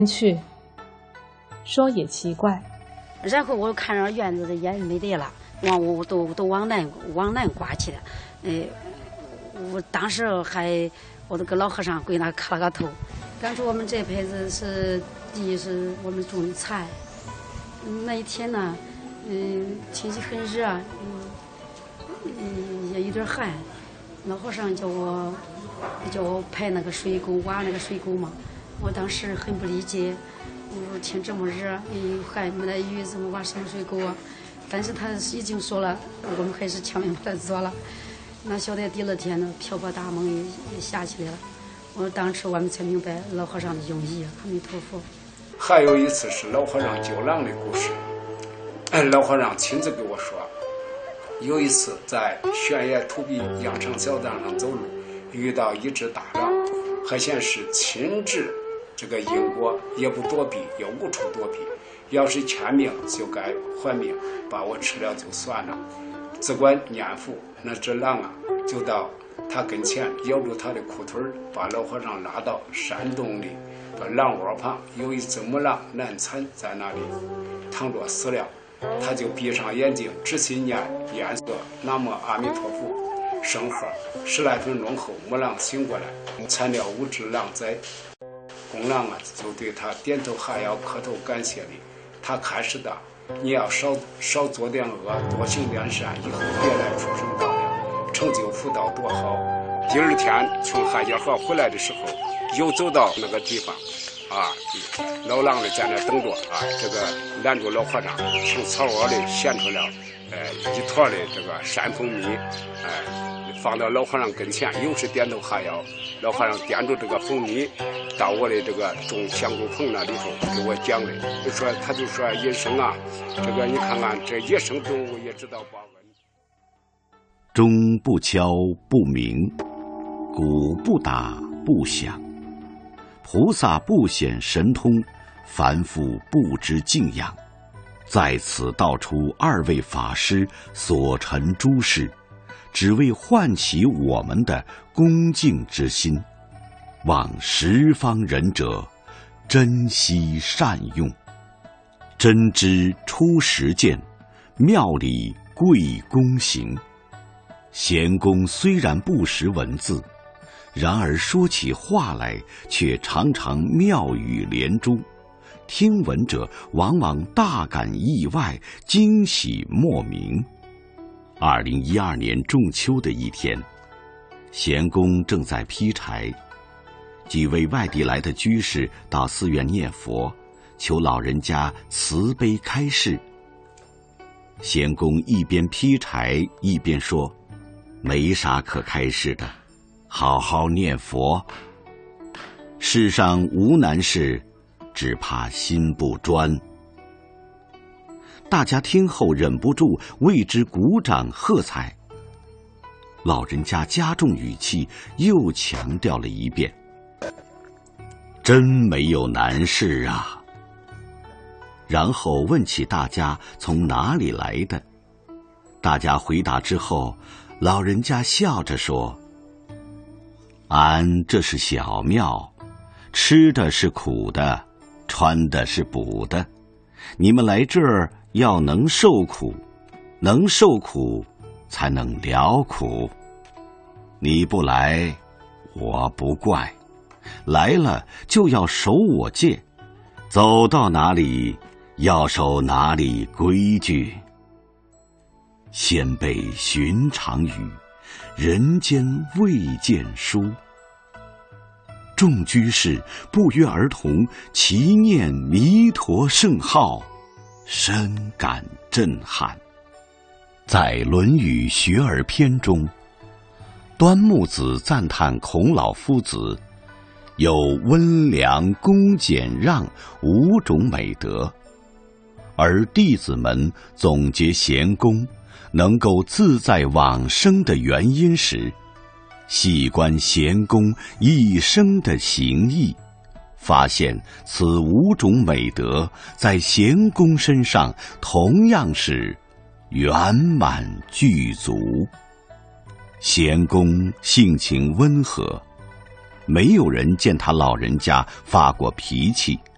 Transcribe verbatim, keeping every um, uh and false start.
去，说也奇怪。 然后我看着院子的也没得了，往我都都往南往南刮去了。哎，我当时还我都跟老和尚跪那磕了个头。感觉我们这辈子是第一是我们种的菜。那一天呢，嗯，天气很热，嗯，嗯也有点寒。老和尚叫我叫我排那个水沟，挖那个水沟嘛。我当时很不理解。我说天这么热，又还没来雨，怎么挖什么水沟啊？但是他已经说了，我们还是强行把它做了。那晓得第二天呢，瓢泼大梦也也下起来了。我当时我们才明白老和尚的用意。阿弥陀佛。 还有一次是老和尚救狼的故事，老和尚亲自给我说，有一次在悬崖土壁羊肠小道上走路，遇到一只大狼，还显是亲至。这个因果也不躲避，也无处躲避。要是欠命，就该还命，把我吃了就算了。只管念佛，那只狼啊，就到他跟前，咬住他的裤腿，把老和尚拉到山洞里。把狼窝旁有一只母狼难产，在那里躺着死了。他就闭上眼睛，仔细念念诵南无阿弥陀佛圣号。十来分钟后，母狼醒过来，产了五只狼崽。公狼啊，就对他点头哈腰，磕头感谢礼。他开始的，你要少少做点恶，多行点善，以后别来畜生道了，成就福道多好。第二天从海家河回来的时候，又走到那个地方，啊，老狼的在那等着啊，这个拦住老和尚，从草窝里衔出了，呃，一坨的这个山蜂蜜，哎、呃，放到老和尚跟前，又是点头哈腰。老和尚掂住这个蜂蜜，到我的这个种香菇棚那里头给我讲的，就说他就说野生啊，这个你看看这野生动物也知道报恩。 钟不敲不鸣，鼓不打不响，菩萨不显神通，凡夫不知敬仰。在此道出二位法师所陈诸事，只为唤起我们的恭敬之心，望十方仁者珍惜善用。真知出实践，妙理贵公行。贤公虽然不识文字，然而说起话来却常常妙语连珠，听闻者往往大感意外，惊喜莫名。二零一二年仲秋的一天，贤公正在劈柴，几位外地来的居士到寺院念佛，求老人家慈悲开示。贤公一边劈柴一边说，没啥可开示的，好好念佛。世上无难事，只怕心不专。大家听后忍不住为之鼓掌喝彩。老人家加重语气，又强调了一遍，真没有难事啊。然后问起大家从哪里来的，大家回答之后，老人家笑着说，俺这是小庙，吃的是苦的，穿的是补的，你们来这儿要能受苦，能受苦才能了苦。你不来，我不怪，来了就要守我戒，走到哪里要守哪里规矩。先辈寻常语，人间未见书。众居士不约而同齐念弥陀圣号，深感震撼。在《论语·学而篇》中，端木子赞叹孔老夫子有温良、恭、俭、让五种美德，而弟子们总结贤公能够自在往生的原因时，细观贤公一生的行义，发现此五种美德在贤公身上同样是圆满具足。贤公性情温和，没有人见他老人家发过脾气，